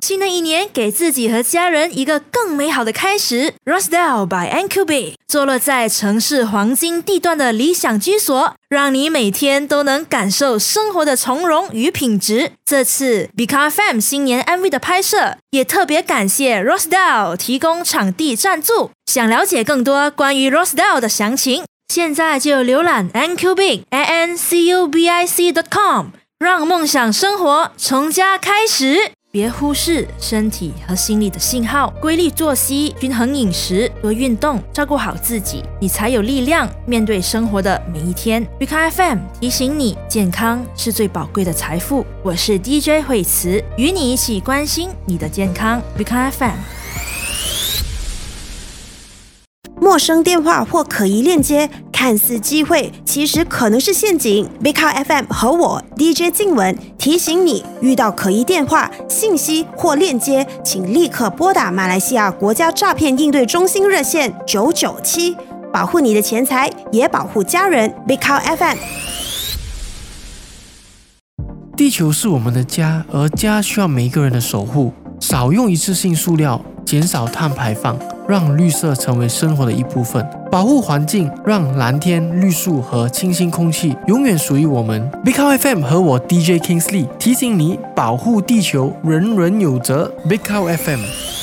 新的一年给自己和家人一个更美好的开始。Rosedale by NQB 坐落在城市黄金地段的理想居所，让你每天都能感受生活的从容与品质。这次 Bika FM 新年 MV 的拍摄，也特别感谢 Rosedale 提供场地赞助。想了解更多关于 Rosedale 的详情，现在就浏览 NQBIC.com， 让梦想生活从家开始。别忽视身体和心理的信号，规律作息、均衡饮食、多运动，照顾好自己，你才有力量面对生活的每一天。Bika FM 提醒你，健康是最宝贵的财富。我是 DJ 惠慈，与你一起关心你的健康。Bika FM。 陌生电话或可疑链接，看似机会，其实可能是陷阱。Bika FM 和我 DJ 静文提醒你，遇到可疑电话、信息或链接，请立刻拨打马来西亚国家诈骗应对中心热线997，保护你的钱财，也保护家人。Bika FM。 地球是我们的家，而家需要每一个人的守护。少用一次性塑料，减少碳排放，让绿色成为生活的一部分。保护环境，让蓝天、绿树和清新空气永远属于我们。Bika FM 和我 DJ Kingsley 提醒你，保护地球，人人有责。Bika FM。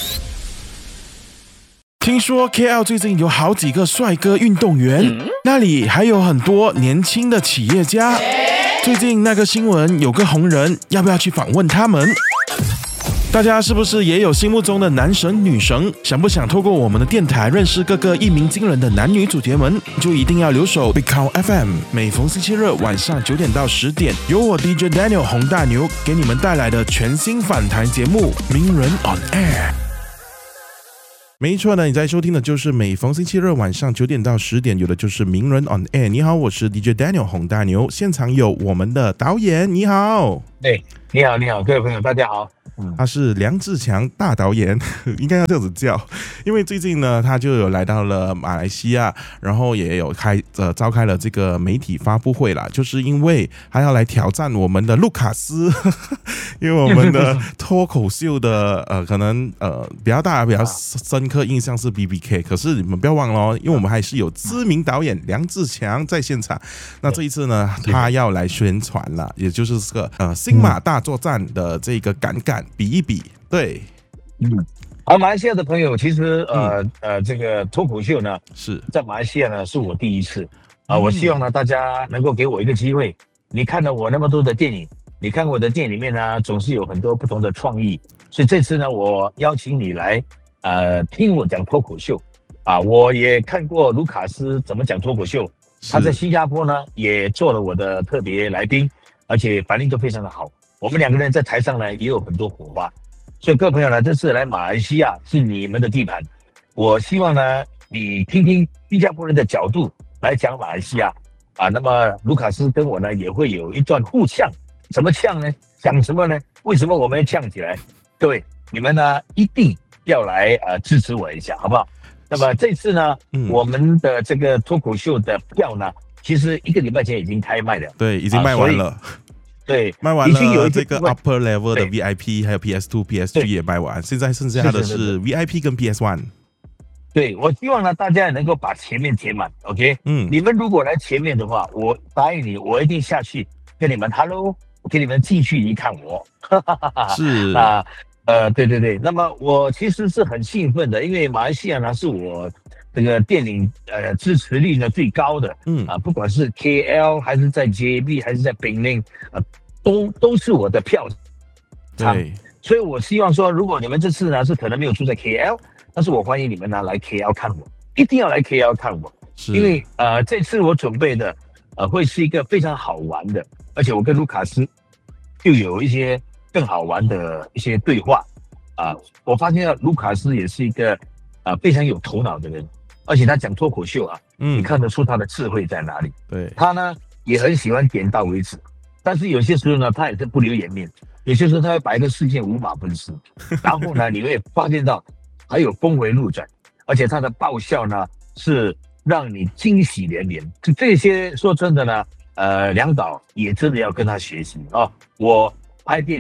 听说 KL 最近有好几个帅哥运动员，那里还有很多年轻的企业家。最近那个新闻有个红人，要不要去访问他们？大家是不是也有心目中的男神女神？想不想透过我们的电台认识各个一鸣惊人的男女主角们？就一定要留守 Bika FM， 每逢星期日晚上9点到10点，由我 DJ Daniel 洪大牛给你们带来的全新访谈节目《名人 on Air》。没错呢，你在收听的就是每逢星期日晚上9点到10点，有的就是名人 on air。你好，我是 DJ Daniel 洪大牛，现场有我们的导演，你好。 你好，各位朋友，大家好。 他是梁志强大导演，应该要这样子叫，因为最近呢，他就有来到了马来西亚，然后也有召开了这个媒体发布会啦，就是因为他要来挑战我们的卢卡斯，因为我们的脱口秀的可能比较深刻印象是 BBK， 可是你们不要忘了哦，因为我们还是有知名导演梁志强在现场。那这一次呢，他要来宣传了，也就是这个新马大作战的这个敢比一比，对， 好，马来西亚的朋友，其实这个脱口秀呢， 是在马来西亚呢是我第一次我希望呢大家能够给我一个机会。你看了我那么多的电影，你看我的电影里面呢，总是有很多不同的创意，所以这次呢，我邀请你来听我讲脱口秀我也看过卢卡斯怎么讲脱口秀，他在新加坡呢也做了我的特别来宾，而且反应都非常的好。我们两个人在台上呢也有很多火花，所以各位朋友呢，这次来马来西亚是你们的地盘，我希望呢你听听新加坡人的角度来讲马来西亚那么卢卡斯跟我呢也会有一段互呛，怎么呛呢？讲什么呢？为什么我们要呛起来？各位，你们呢一定要来支持我一下，好不好？那么这次呢，我们的这个脱口秀的票呢，其实1个礼拜前已经开卖了， 对，已经卖完了。 对， 卖完了这个 upper level 的 VIP， 还有 PS2、PS3 也卖完，现在剩下的是 VIP 跟 PS1。 对，我希望呢大家能够把前面填满 ，OK？ 你们如果来前面的话，我答应你，我一定下去跟你们 Hello， 我给你们近距离看我。 是对，那么我其实是很兴奋的，因为马来西亚呢是我这个电影支持率呢最高的，不管是 KL 还是在 JB 还是在槟榔都是我的票仓。所以我希望说，如果你们这次呢是可能没有住在 KL， 但是我欢迎你们呢来 KL 看我，一定要来 KL 看我，因为这次我准备的会是一个非常好玩的，而且我跟卢卡斯就有一些更好玩的一些对话我发现卢卡斯也是一个非常有头脑的人，而且他讲脱口秀你看得出他的智慧在哪里。 对， 他呢也很喜欢点到为止，但是有些时候呢他也是不留颜面，有些时候他会把一个事件五马分尸，然后呢你会发现到还有峰回路转，而且他的爆笑呢是让你惊喜连连。这些说真的呢梁导也真的要跟他学习我拍电影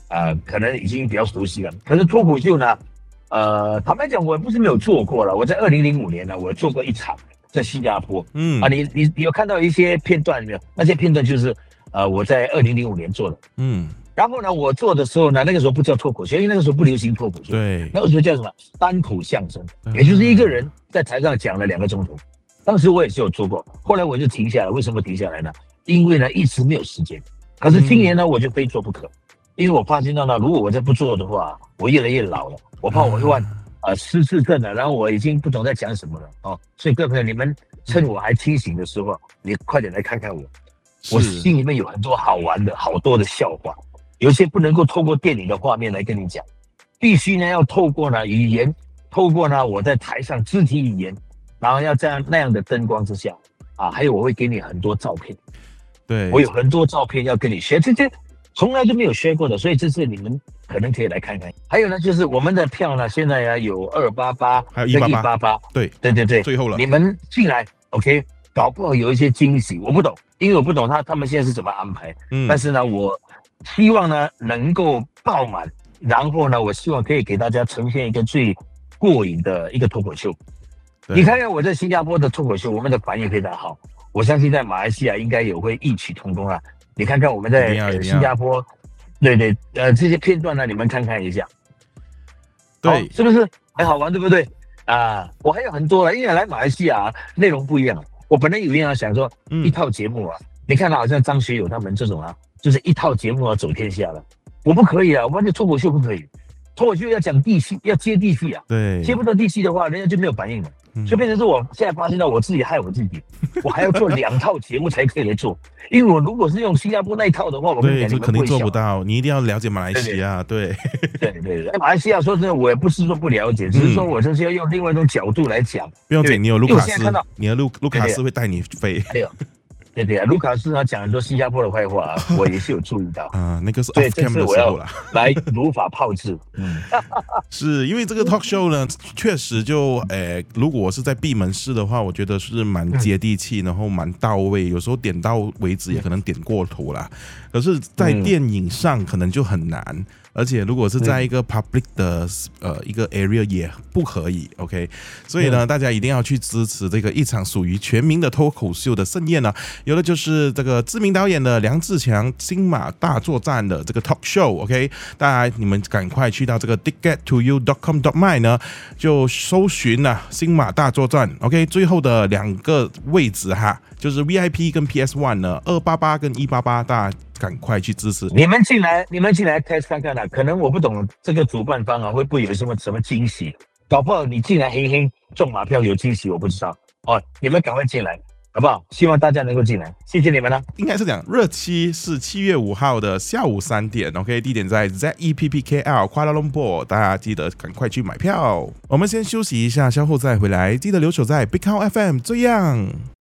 可能已经比较熟悉了。可是脱口秀呢，坦白讲，我不是没有做过了。我在2005年呢，我做过一场在新加坡。你有看到一些片段没有？那些片段就是我在2005年做的。然后呢，我做的时候呢，那个时候不叫脱口秀，因为那个时候不流行脱口秀。 对， 那个时候叫什么单口相声，也就是一个人在台上讲了2个钟头。当时我也是有做过，后来我就停下来。为什么停下来呢？因为呢一直没有时间。可是今年呢，我就非做不可，因为我发现到呢，如果我再不做的话，我越来越老了，我怕我会失智症了，然后我已经不懂在讲什么了哦。所以各位朋友，你们趁我还清醒的时候，你快点来看看我，我心里面有很多好玩的、好多的笑话。有些不能够透过电影的画面来跟你讲，必须呢要透过呢语言，透过呢我在台上肢体语言，然后要在那样的灯光之下还有我会给你很多照片， 对， 我有很多照片要跟你share，这些从来都没有share过的，所以这次你们可能可以来看看。还有呢，就是我们的票呢，现在有288， 还有188， 对， 最后了， 你们进来 ，OK， 搞不好有一些惊喜，我不懂，因为我不懂他们现在是怎么安排，但是呢，我希望呢能够爆满，然后呢，我希望可以给大家呈现一个最过瘾的一个脱口秀。你看看我在新加坡的脱口秀，我们的反应非常好，我相信在马来西亚应该也会异曲同工啊。你看看我们在新加坡，对，这些片段呢，你们看看一下， 对， 是不是很好玩，对不对？我还有很多了，因为来马来西亚内容不一样。我本来有一样想说一套节目你看好像张学友他们这种就是一套节目走天下了，我不可以我完全脱口秀不可以，脱口秀要讲地气，要接地气对， 接不到地气的话，人家就没有反应了。所以变成是我现在发现到我自己害我自己，我还要做2套节目才可以来做，因为我如果是用新加坡那一套的话，我跟你讲， 这肯定做不到，你一定要了解马来西亚，对， 马来西亚说真的，我也不是说不了解，只是说我就是要用另外一种角度来讲。 不用紧，你有卢卡斯，你的卢卡斯会带你飞。 对，卢卡斯讲很多新加坡的坏话，我也是有注意到那个是 off cam 的时候了， 来如法炮制。 是因为这个 talk show 呢，确实就如果我是在闭门式的话，我觉得是蛮接地气，然后蛮到位，有时候点到为止，也可能点过头啦。可是，在电影上可能就很难。而且如果是在一个 public 的一个 area 也不可以 ，OK， 所以呢，大家一定要去支持这个一场属于全民的脱口秀的盛宴呢。有的就是这个知名导演的梁志强新马大作战的这个 talk show，OK， 大家你们赶快去到这个 tickettoyou.com.my 呢，就搜寻新马大作战 ，OK， 最后的2个位置就是 VIP 跟 PS1 呢，288跟188，大家赶快去支持。 你们进来 test 看看可能我不懂这个主办方会不会有什么惊喜，搞不好你进来黑黑中马票有惊喜，我不知道你们赶快进来。好不好？希望大家能够进来，谢谢你们应该是讲日期是7月5号的下午3点 ，OK， 地点在 ZEPPKL Kuala Lumpur， 大家记得赶快去买票。我们先休息一下，稍后再回来，记得留守在 Big House FM， 这样。